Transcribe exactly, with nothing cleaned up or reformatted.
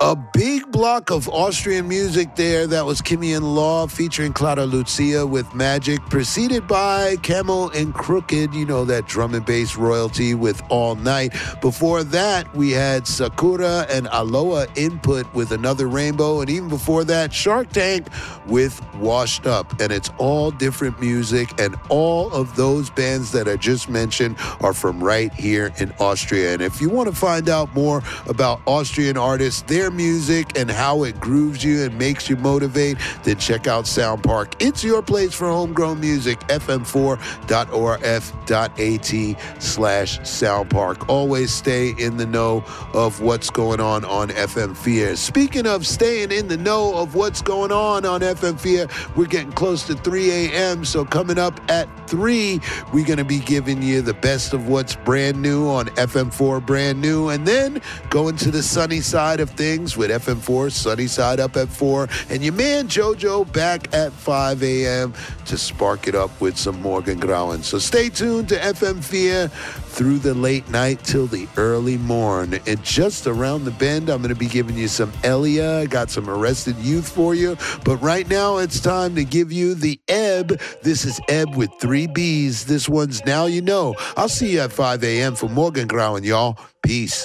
A big block of Austrian music there. That was Kimmy and Law featuring Clara Lucia with Magic, preceded by Camel and Crooked, you know, that drum and bass royalty with All Night. Before that, we had Sakura and Aloha Input with Another Rainbow, and even before that, Shark Tank with Washed Up. And it's all different music, and all of those bands that I just mentioned are from right here in Austria. And if you want to find out more about Austrian artists, their music, and how it grooves you and makes you motivate, then check out Sound Park. It's your place for homegrown music, f m four dot o r f dot a t slash Sound Park. Always stay in the know of what's going on on F M Fear. Speaking of staying in the know of what's going on on F M Fear, we're getting close to three a.m., so coming up at three, we're going to be giving you the best of what's brand new on F M four Brand New, and then going to the sunny side of things with F M four Sunny Side Up at four, and your man JoJo back at five a.m. to spark it up with some Morgan Grauen. So stay tuned to F M Fear through the late night till the early morn. And just around the bend, I'm going to be giving you some Elia. I got some Arrested Youth for you. But right now, it's time to give you the Ebb. This is Ebb with three B's. This one's Now You Know. I'll see you at five a.m. for Morgan Grauen, y'all. Peace.